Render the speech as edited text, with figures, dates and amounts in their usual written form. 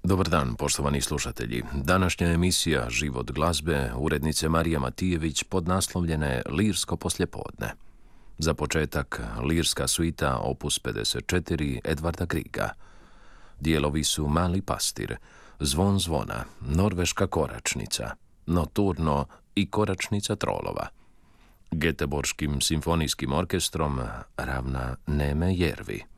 Dobar dan, poštovani slušatelji. Današnja emisija Život glazbe urednice Marije Matijević podnaslovljena je Lirsko poslijepodne. Za početak, lirska suita opus 54 Edvarda Griega. Dijelovi su Mali pastir, Zvon zvona, Norveška koračnica, Noturno i Koračnica trolova. Geteborškim simfonijskim orkestrom ravna Neme Jervi.